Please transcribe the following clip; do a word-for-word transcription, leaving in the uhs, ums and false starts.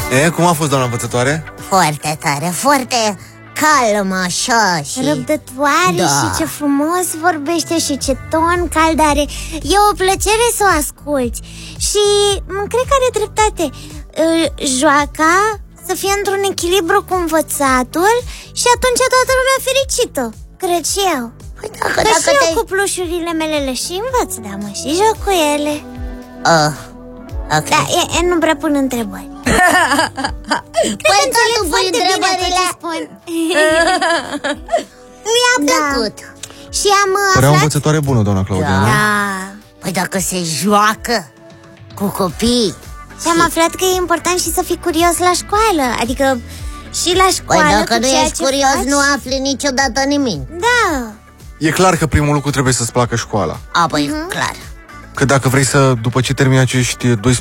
E, cum a fost, doamna învățătoare? Foarte tare, foarte calmă așa și... răbdătoare, da. Și ce frumos vorbește și ce ton cald are. E o plăcere să o asculți. Și cred că are dreptate. Joaca să fie într-un echilibru cu învățatul și atunci toată lumea fericită. Cred și eu. Păi dacă, că dacă și te... eu cu plușurile mele le și învăț, da, mă, și joc cu ele. uh, okay. Da, e, e, nu prea pun întrebări. Păi tu pui întrebările. Mi-a plăcut. Da. Și am Părea aflat... o învățătoare bună, doamna Claudia, da. nu? Da. Păi dacă se joacă cu copii. Și am aflat că e important și să fii curios la școală. Adică și la școală. Păi dacă cu nu ceea ești ce curios, faci... nu afli niciodată nimic. Da. E clar că primul lucru trebuie să-ți placă școala. A, păi uh-huh. clar. Că dacă vrei să, după ce termini acești